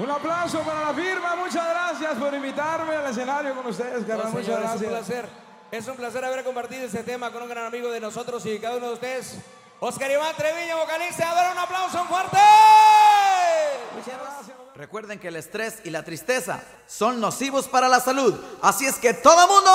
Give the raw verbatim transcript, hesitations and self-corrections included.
Un aplauso para la firma, muchas gracias por invitarme al escenario con ustedes, carnal, No, muchas señor, gracias. es un placer. Es un placer haber compartido este tema con un gran amigo de nosotros y cada uno de ustedes. Oscar Iván Treviño, vocalista, a dar un aplauso fuerte. Muchas gracias. Recuerden que el estrés y la tristeza son nocivos para la salud, así es que todo mundo